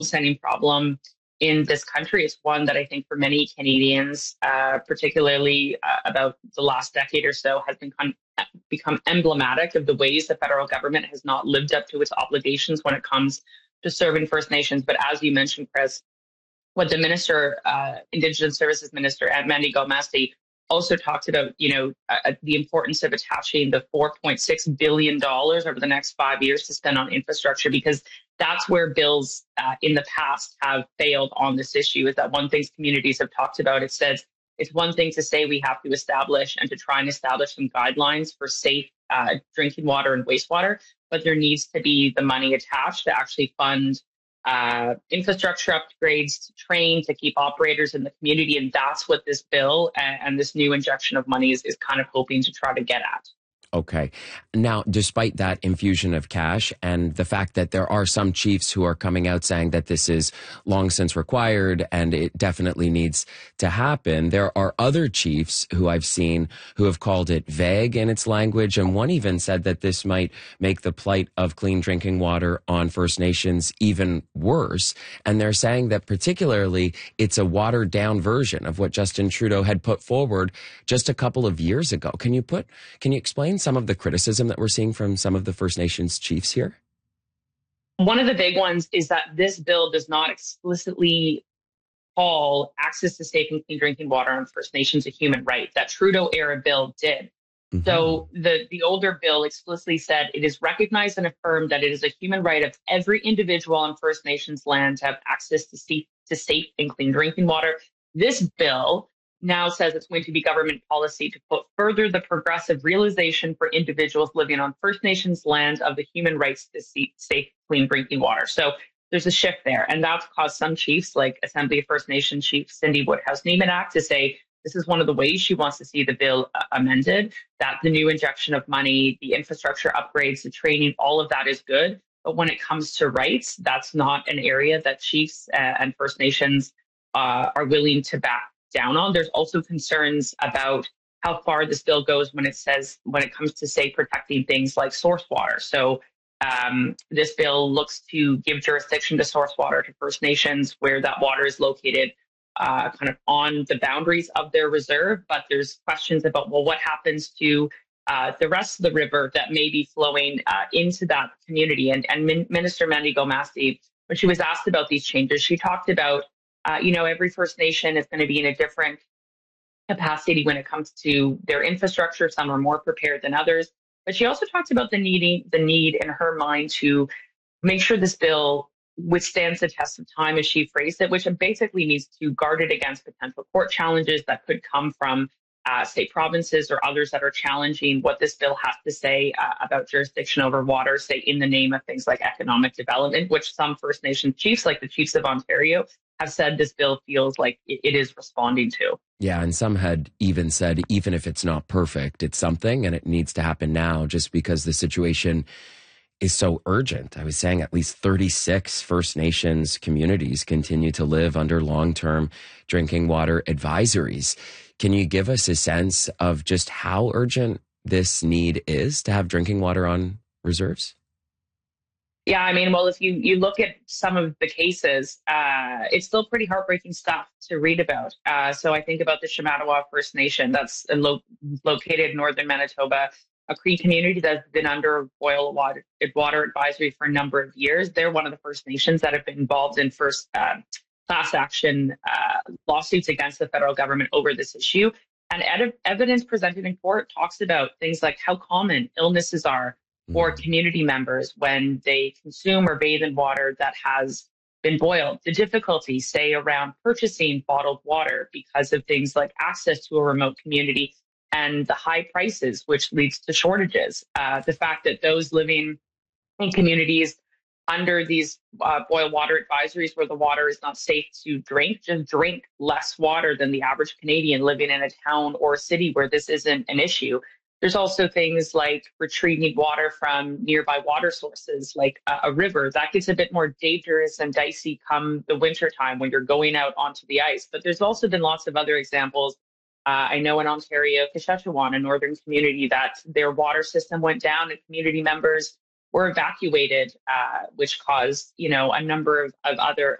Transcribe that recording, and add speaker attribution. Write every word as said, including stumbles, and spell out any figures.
Speaker 1: longstanding problem in this country. It's one that I think for many Canadians, uh, particularly uh, about the last decade or so, has been con- become emblematic of the ways the federal government has not lived up to its obligations when it comes to serving First Nations. But as you mentioned, Chris, what the minister, uh, Indigenous Services Minister, Mandy Gomesi, also talked about, you know, uh, the importance of attaching the four point six billion dollars over the next five years to spend on infrastructure, because that's where bills uh, in the past have failed on this issue. Is that one thing communities have talked about? It says it's one thing to say we have to establish and to try and establish some guidelines for safe uh, drinking water and wastewater, but there needs to be the money attached to actually fund uh, infrastructure upgrades, to train, to keep operators in the community. And that's what this bill and, and this new injection of money is, is kind of hoping to try to get at.
Speaker 2: Okay. Now, despite that infusion of cash and the fact that there are some chiefs who are coming out saying that this is long since required and it definitely needs to happen, there are other chiefs who I've seen who have called it vague in its language. And one even said that this might make the plight of clean drinking water on First Nations even worse. And they're saying that particularly it's a watered down version of what Justin Trudeau had put forward just a couple of years ago. Can you put, can you explain some of the criticism that we're seeing from some of the First Nations chiefs here?
Speaker 1: One of the big ones is that this bill does not explicitly call access to safe and clean drinking water on First Nations a human right. That Trudeau-era bill did. Mm-hmm. So the, the older bill explicitly said it is recognized and affirmed that it is a human right of every individual on First Nations land to have access to safe, to safe and clean drinking water. This bill now says it's going to be government policy to put further the progressive realization for individuals living on First Nations land of the human rights to safe, clean drinking water. So there's a shift there. And that's caused some chiefs, like Assembly of First Nations Chief Cindy Woodhouse-Niemann, to say this is one of the ways she wants to see the bill uh, amended, that the new injection of money, the infrastructure upgrades, the training, all of that is good. But when it comes to rights, that's not an area that chiefs uh, and First Nations uh, are willing to back down on. There's also concerns about how far this bill goes when it says, when it comes to, say, protecting things like source water. So um, this bill looks to give jurisdiction to source water to First Nations where that water is located uh, kind of on the boundaries of their reserve. But there's questions about, well, what happens to uh, the rest of the river that may be flowing uh, into that community? And, and Min- Minister Mandy Gomesi, when she was asked about these changes, she talked about Uh, you know, every First Nation is going to be in a different capacity when it comes to their infrastructure. Some are more prepared than others. But she also talked about the needing, the need in her mind to make sure this bill withstands the test of time, as she phrased it, which basically means to guard it against potential court challenges that could come from uh, state provinces or others that are challenging what this bill has to say uh, about jurisdiction over water, say in the name of things like economic development, which some First Nation chiefs, like the Chiefs of Ontario, have said this bill feels like it is responding to.
Speaker 2: Yeah, and some had even said, even if it's not perfect, it's something and it needs to happen now just because the situation is so urgent. I was saying at least thirty-six First Nations communities continue to live under long-term drinking water advisories. Can you give us a sense of just how urgent this need is to have drinking water on reserves?
Speaker 1: Yeah, I mean, well, if you, you look at some of the cases, uh, it's still pretty heartbreaking stuff to read about. Uh, so I think about the Shamattawa First Nation that's lo- located in northern Manitoba, a Cree community that's been under boil water, water advisory for a number of years. They're one of the First Nations that have been involved in first uh, class action uh, lawsuits against the federal government over this issue. And ed- evidence presented in court talks about things like how common illnesses are for community members when they consume or bathe in water that has been boiled. The difficulty, say, around purchasing bottled water because of things like access to a remote community and the high prices, which leads to shortages. Uh, the fact that those living in communities under these uh, boil water advisories where the water is not safe to drink, just drink less water than the average Canadian living in a town or city where this isn't an issue. There's also things like retrieving water from nearby water sources, like a, a river. That gets a bit more dangerous and dicey come the wintertime when you're going out onto the ice. But there's also been lots of other examples. Uh, I know in Ontario, Saskatchewan, a northern community, that their water system went down and community members were evacuated, uh, which caused, you know, a number of, of other